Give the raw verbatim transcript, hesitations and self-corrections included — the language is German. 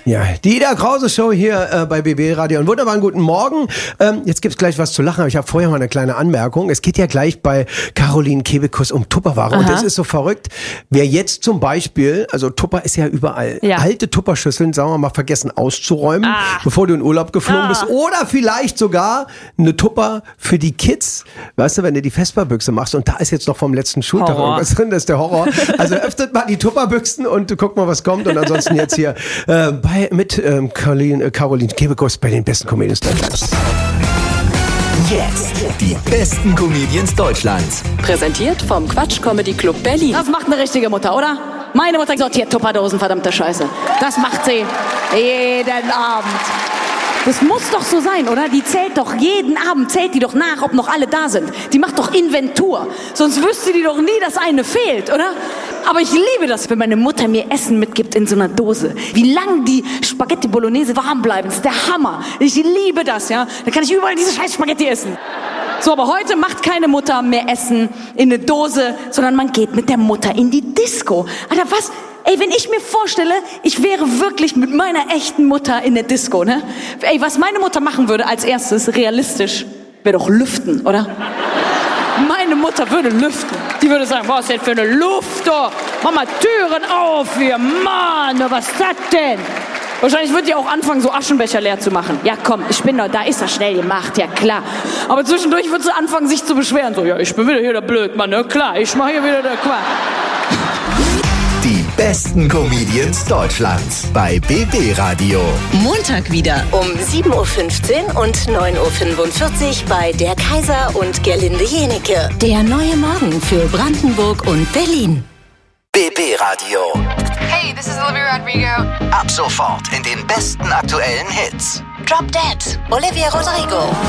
Ja, die Ida Krause Show hier äh, bei B B Radio. Einen wunderbaren guten Morgen. Ähm, jetzt gibt's gleich was zu lachen, aber ich habe vorher mal eine kleine Anmerkung. Es geht ja gleich bei Caroline Kebekus um Tupperware. Aha. Und das ist so verrückt. Wer jetzt zum Beispiel, also Tupper ist ja überall, ja. alte Tupperschüsseln, sagen wir mal, vergessen auszuräumen, ah. bevor du in Urlaub geflogen ah. bist. Oder vielleicht sogar eine Tupper für die Kids. Weißt du, wenn du die Vesperbüchse machst und da ist jetzt noch vom letzten Schultag Horror. irgendwas drin, das ist der Horror. Also öffnet mal die Tupperbüchsen und guck mal, was kommt. Und ansonsten jetzt hier äh, bei, mit ähm, Caroline, äh, Caroline Kebekus bei den besten Comedians Deutschlands. Jetzt die besten Comedians Deutschlands. Präsentiert vom Quatsch Comedy Club Berlin. Das macht eine richtige Mutter, oder? Meine Mutter sortiert Tupperdosen, verdammte Scheiße. Das macht sie jeden Abend. Das muss doch so sein, oder? Die zählt doch jeden Abend, zählt die doch nach, ob noch alle da sind. Die macht doch Inventur. Sonst wüsste die doch nie, dass eine fehlt, oder? Aber ich liebe das, wenn meine Mutter mir Essen mitgibt in so einer Dose. Wie lang die Spaghetti Bolognese warm bleiben, das ist der Hammer. Ich liebe das, ja. Dann kann ich überall diese scheiß Spaghetti essen. So, aber heute macht keine Mutter mehr Essen in eine Dose, sondern man geht mit der Mutter in die Disco. Alter, was? Ey, wenn ich mir vorstelle, ich wäre wirklich mit meiner echten Mutter in der Disco, ne? Ey, was meine Mutter machen würde als erstes, realistisch, wäre doch lüften, oder? Meine Mutter würde lüften. Die würde sagen, was ist denn für eine Luft, oh? Mach mal Türen auf hier, Mann, was ist das denn? Wahrscheinlich wird die auch anfangen, so Aschenbecher leer zu machen. Ja, komm, ich bin doch, da ist das schnell gemacht, ja klar. Aber zwischendurch wird sie anfangen, sich zu beschweren. So, ja, ich bin wieder hier der Blödmann, ne? Klar, ich mach hier wieder der Quatsch. Die besten Comedians Deutschlands bei B B Radio. Montag wieder um sieben Uhr fünfzehn und neun Uhr fünfundvierzig bei der Kaiser und Gerlinde Jenecke. Der neue Morgen für Brandenburg und Berlin. B B Radio. Hey, this is Olivia Rodrigo. Ab sofort in den besten aktuellen Hits. Drop Dead, Olivia Rodrigo.